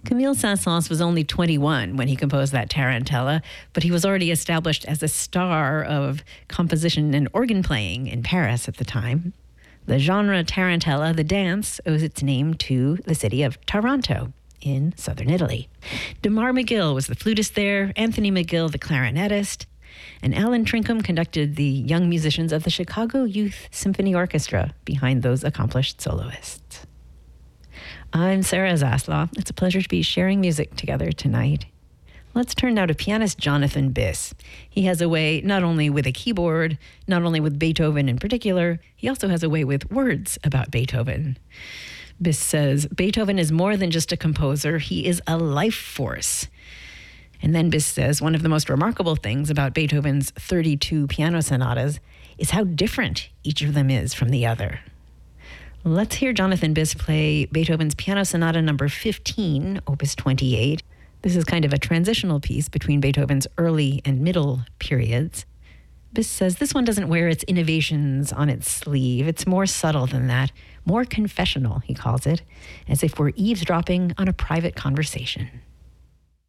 Camille Saint-Saëns was only 21 when he composed that Tarantella, but he was already established as a star of composition and organ playing in Paris at the time. The genre Tarantella, the dance, owes its name to the city of Taranto in southern Italy. DeMar McGill was the flutist there, Anthony McGill the clarinetist, and Alan Trinkham conducted the young musicians of the Chicago Youth Symphony Orchestra behind those accomplished soloists. I'm Sarah Zaslav. It's a pleasure to be sharing music together tonight. Let's turn now to pianist Jonathan Biss. He has a way not only with a keyboard, not only with Beethoven in particular, he also has a way with words about Beethoven. Biss says, Beethoven is more than just a composer, he is a life force. And then Biss says, one of the most remarkable things about Beethoven's 32 piano sonatas is how different each of them is from the other. Let's hear Jonathan Biss play Beethoven's Piano Sonata number 15, opus 28. This is kind of a transitional piece between Beethoven's early and middle periods. Biss says this one doesn't wear its innovations on its sleeve. It's more subtle than that, more confessional, he calls it, as if we're eavesdropping on a private conversation.